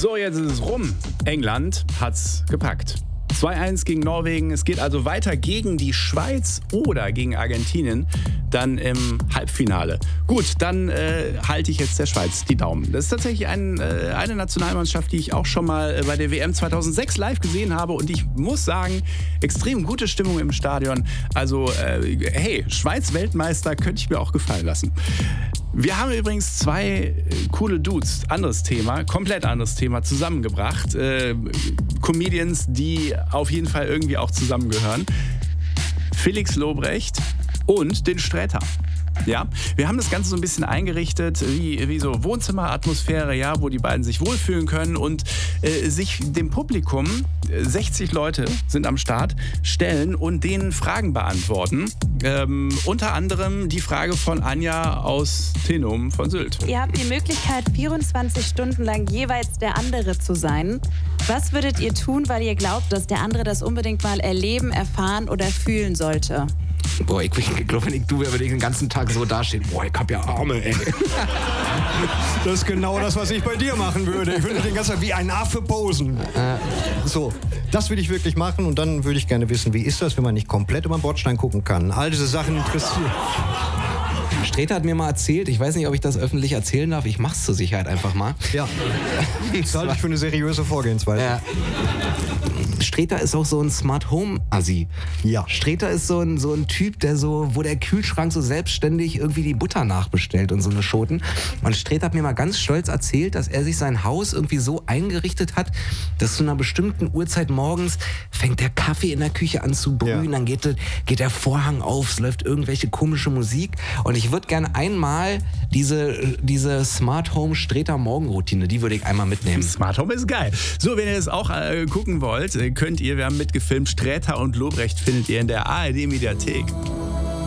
So, jetzt ist es rum. England hat's gepackt. 2-1 gegen Norwegen. Es geht also weiter gegen die Schweiz oder gegen Argentinien dann im Halbfinale. Gut, dann halte ich jetzt der Schweiz die Daumen. Das ist tatsächlich eine Nationalmannschaft, die ich auch schon mal bei der WM 2006 live gesehen habe. Und ich muss sagen, extrem gute Stimmung im Stadion. Also, hey, Schweiz-Weltmeister könnte ich mir auch gefallen lassen. Wir haben übrigens zwei coole Dudes, anderes Thema, komplett anderes Thema, zusammengebracht. Comedians, die auf jeden Fall irgendwie auch zusammengehören. Felix Lobrecht und den Sträter. Ja, wir haben das Ganze so ein bisschen eingerichtet, wie so Wohnzimmeratmosphäre, ja, wo die beiden sich wohlfühlen können und sich dem Publikum, 60 Leute sind am Start, stellen und denen Fragen beantworten. Unter anderem die Frage von Anja aus Tenum von Sylt. Ihr habt die Möglichkeit, 24 Stunden lang jeweils der andere zu sein. Was würdet ihr tun, weil ihr glaubt, dass der andere das unbedingt mal erleben, erfahren oder fühlen sollte? Boah, ich glaube, wenn ich du wäre, würde ich den ganzen Tag so dastehen. Boah, ich hab ja Arme, ey. Das ist genau das, was ich bei dir machen würde. Ich würde den ganzen Tag wie ein Affe posen. So, das würde ich wirklich machen und dann würde ich gerne wissen, wie ist das, wenn man nicht komplett über den Bordstein gucken kann. All diese Sachen interessieren. Sträter hat mir mal erzählt, ich weiß nicht, ob ich das öffentlich erzählen darf, ich mach's zur Sicherheit einfach mal. Ja, das halte ich für eine seriöse Vorgehensweise. Sträter ist auch so ein Smart Home Assi. Ja. Sträter ist so ein Typ, der wo der Kühlschrank so selbstständig irgendwie die Butter nachbestellt und so eine Schoten. Und Sträter hat mir mal ganz stolz erzählt, dass er sich sein Haus irgendwie so eingerichtet hat, dass zu einer bestimmten Uhrzeit morgens fängt der Kaffee in der Küche an zu brühen, dann geht der Vorhang auf, es läuft irgendwelche komische Musik. Und ich würde gerne einmal diese Smart Home Sträter Morgenroutine, die würde ich einmal mitnehmen. Smart Home ist geil. So, wenn ihr das auch gucken wollt, könnt ihr, wir haben mitgefilmt, Sträter und Lobrecht findet ihr in der ARD-Mediathek.